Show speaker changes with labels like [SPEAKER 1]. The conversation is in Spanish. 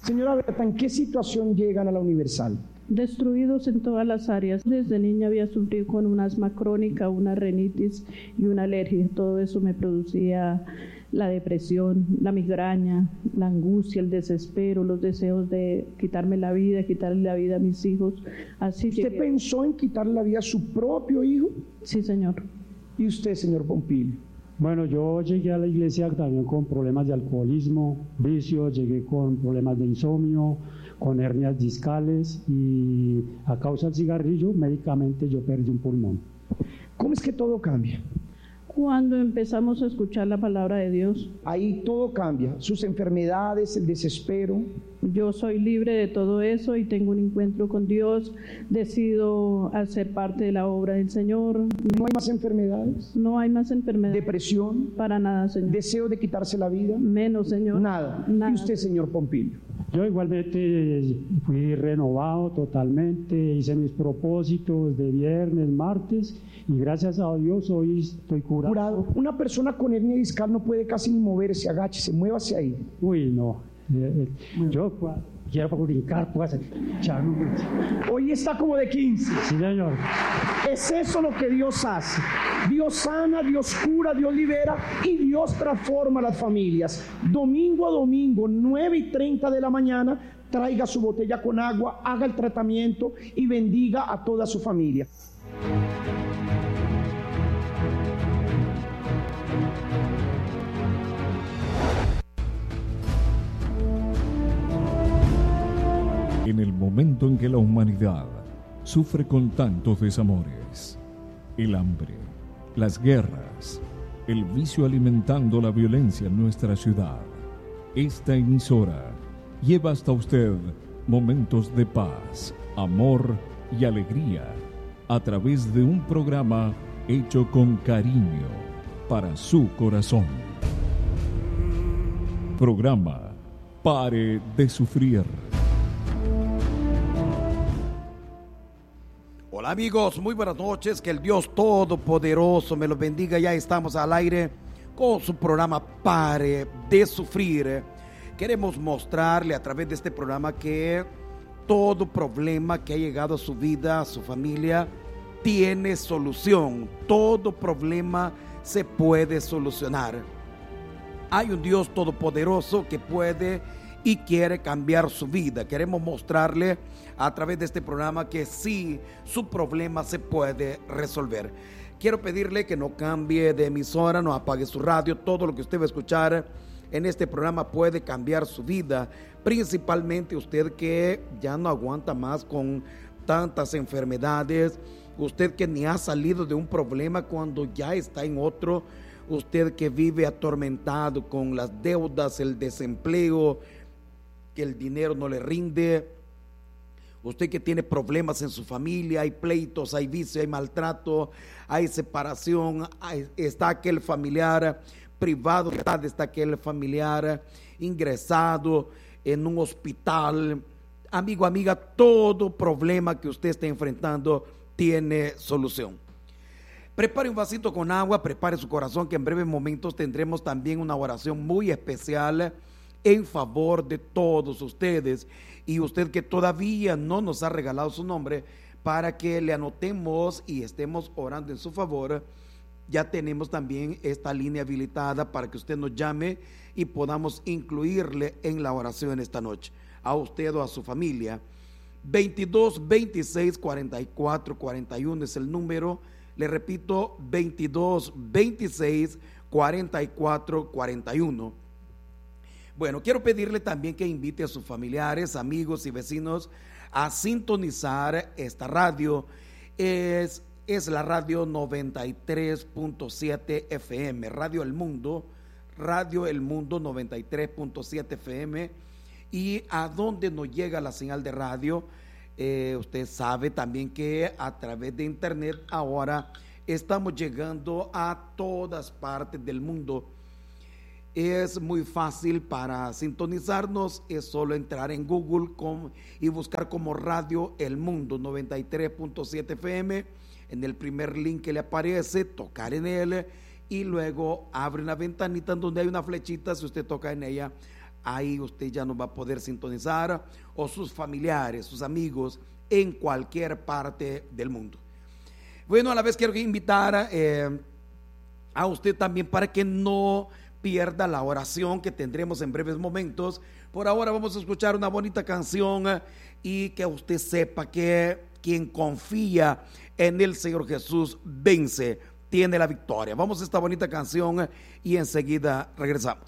[SPEAKER 1] Señora Berta, ¿en qué situación llegan a la Universal?
[SPEAKER 2] Destruidos en todas las áreas. Desde niña había sufrido con un asma crónica, una rinitis y una alergia. Todo eso me producía la depresión, la migraña, la angustia, el desespero, los deseos de quitarme la vida, quitarle la vida a mis hijos. Así
[SPEAKER 1] ¿Usted pensó en quitarle la vida a su propio hijo?
[SPEAKER 2] Sí, señor.
[SPEAKER 1] ¿Y usted, señor Pompilio?
[SPEAKER 3] Bueno, yo llegué a la iglesia también con problemas de alcoholismo, vicios, llegué con problemas de insomnio, con hernias discales y a causa del cigarrillo, médicamente yo perdí un pulmón.
[SPEAKER 1] ¿Cómo es que todo cambia?
[SPEAKER 2] Cuando empezamos a escuchar la palabra de Dios.
[SPEAKER 1] Ahí todo cambia, sus enfermedades, el desespero.
[SPEAKER 2] Yo soy libre de todo eso y tengo un encuentro con Dios, decido hacer parte de la obra del Señor.
[SPEAKER 1] ¿No hay más enfermedades?
[SPEAKER 2] No hay más enfermedades.
[SPEAKER 1] ¿Depresión?
[SPEAKER 2] Para nada, Señor.
[SPEAKER 1] ¿Deseo de quitarse la vida?
[SPEAKER 2] Menos, Señor.
[SPEAKER 1] Nada.
[SPEAKER 2] Nada.
[SPEAKER 1] ¿Y usted, señor Pompilio?
[SPEAKER 3] Yo igualmente fui renovado totalmente, hice mis propósitos de viernes, martes y gracias a Dios hoy estoy curado.
[SPEAKER 1] Una persona con hernia discal no puede casi ni moverse, agáchese, muévase ahí.
[SPEAKER 3] Uy, no. Yo quiero brincar, pues echarme.
[SPEAKER 1] Hoy está como de 15.
[SPEAKER 3] Sí, señor.
[SPEAKER 1] Es eso lo que Dios hace. Dios sana, Dios cura, Dios libera y Dios transforma las familias. Domingo a domingo, 9:30 de la mañana, traiga su botella con agua, haga el tratamiento y bendiga a toda su familia.
[SPEAKER 4] En el momento en que la humanidad sufre con tantos desamores, el hambre, las guerras, el vicio alimentando la violencia en nuestra ciudad, esta emisora lleva hasta usted momentos de paz, amor y alegría a través de un programa hecho con cariño para su corazón. Programa Pare de Sufrir.
[SPEAKER 5] Hola amigos, muy buenas noches, que el Dios Todopoderoso me los bendiga. Ya estamos al aire con su programa Pare de Sufrir. Queremos mostrarle a través de este programa que todo problema que ha llegado a su vida, a su familia, tiene solución. Todo problema se puede solucionar. Hay un Dios Todopoderoso que puede y quiere cambiar su vida. Queremos mostrarle a través de este programa que sí, su problema se puede resolver. Quiero pedirle que no cambie de emisora, no apague su radio. Todo lo que usted va a escuchar en este programa puede cambiar su vida, principalmente usted que ya no aguanta más con tantas enfermedades, usted que ni ha salido de un problema cuando ya está en otro, usted que vive atormentado con las deudas, el desempleo, que el dinero no le rinde, usted que tiene problemas en su familia, hay pleitos, hay vicio, hay maltrato, hay separación, está aquel familiar privado, está aquel familiar ingresado en un hospital. Amigo, amiga, todo problema que usted esté enfrentando tiene solución. Prepare un vasito con agua, prepare su corazón, que en breves momentos tendremos también una oración muy especial en favor de todos ustedes, y usted que todavía no nos ha regalado su nombre para que le anotemos y estemos orando en su favor. Ya tenemos también esta línea habilitada para que usted nos llame y podamos incluirle en la oración esta noche, a usted o a su familia. 22 26 44 41 es el número. Le repito, 22 26 44 41. Bueno, quiero pedirle también que invite a sus familiares, amigos y vecinos a sintonizar esta radio. Es la radio 93.7 FM, Radio El Mundo 93.7 FM. Y a donde nos llega la señal de radio, usted sabe también que a través de internet ahora estamos llegando a todas partes del mundo. Es muy fácil para sintonizarnos, es solo entrar en Google y buscar como Radio El Mundo 93.7 FM. En el primer link que le aparece, tocar en él y luego abre una ventanita en donde hay una flechita. Si usted toca en ella, ahí usted ya nos va a poder sintonizar, o sus familiares, sus amigos, en cualquier parte del mundo. Bueno, a la vez quiero invitar a usted también para que no pierda la oración que tendremos en breves momentos. Por ahora vamos a escuchar una bonita canción y que usted sepa que quien confía en el Señor Jesús vence, tiene la victoria. Vamos a esta bonita canción y enseguida regresamos.